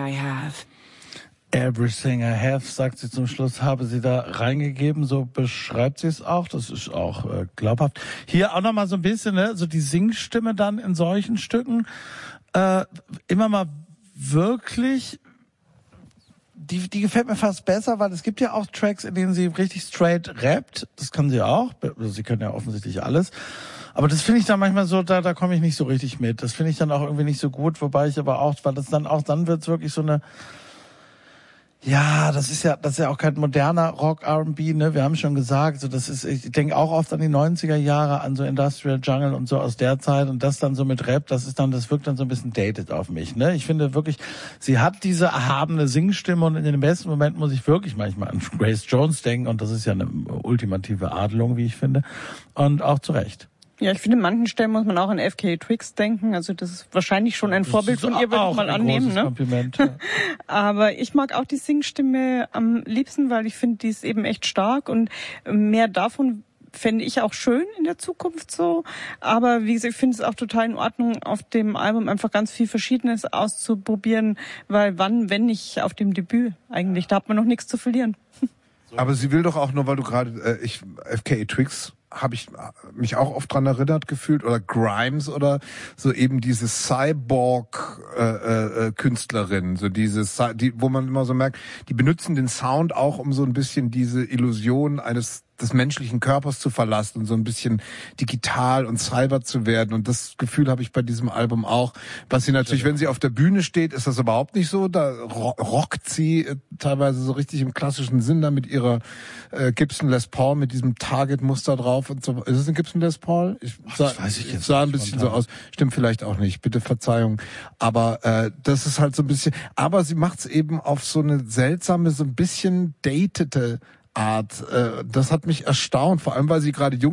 I have. Everything I have, sagt sie zum Schluss, habe sie da reingegeben, so beschreibt sie es auch, das ist auch glaubhaft. Hier auch nochmal so ein bisschen, ne, so die Singstimme dann in solchen Stücken, immer mal wirklich, die gefällt mir fast besser, weil es gibt ja auch Tracks, in denen sie richtig straight rappt, das kann sie auch, sie können ja offensichtlich alles. Aber das finde ich dann manchmal so, da komme ich nicht so richtig mit. Das finde ich dann auch irgendwie nicht so gut, wobei ich aber auch, weil das dann wird's wirklich so eine, ja, das ist ja auch kein moderner Rock R&B, ne? Wir haben schon gesagt, so ich denke auch oft an die 90er Jahre, an so Industrial Jungle und so aus der Zeit und das dann so mit Rap, das wirkt dann so ein bisschen dated auf mich, ne? Ich finde wirklich, sie hat diese erhabene Singstimme und in den besten Momenten muss ich wirklich manchmal an Grace Jones denken und das ist ja eine ultimative Adelung, wie ich finde. Und auch zu Recht. Ja, ich finde, an manchen Stellen muss man auch an FKA Twigs denken. Also das ist wahrscheinlich schon ein Vorbild von ihr, würde ich mal annehmen. Ne? Kompliment, ja. Aber ich mag auch die Singstimme am liebsten, weil ich finde, die ist eben echt stark und mehr davon fände ich auch schön in der Zukunft so. Aber wie gesagt, ich finde es auch total in Ordnung, auf dem Album einfach ganz viel Verschiedenes auszuprobieren, weil wann, wenn nicht auf dem Debüt eigentlich, da hat man noch nichts zu verlieren. Aber sie will doch auch nur, weil du gerade, FKA Twigs habe ich mich auch oft dran erinnert gefühlt, oder Grimes oder so eben diese Cyborg-Künstlerin, so wo man immer so merkt, die benutzen den Sound auch, um so ein bisschen diese Illusion des menschlichen Körpers zu verlassen und so ein bisschen digital und cyber zu werden. Und das Gefühl habe ich bei diesem Album auch. Was sie natürlich, wenn sie auf der Bühne steht, ist das überhaupt nicht so. Da rockt sie teilweise so richtig im klassischen Sinn da mit ihrer Gibson Les Paul, mit diesem Target-Muster drauf und so. Ist es ein Gibson Les Paul? Das weiß ich jetzt sah ein bisschen so aus. Stimmt vielleicht auch nicht. Bitte Verzeihung. Aber das ist halt so ein bisschen. Aber sie macht es eben auf so eine seltsame, so ein bisschen datete Art. Das hat mich erstaunt, vor allem weil sie gerade jung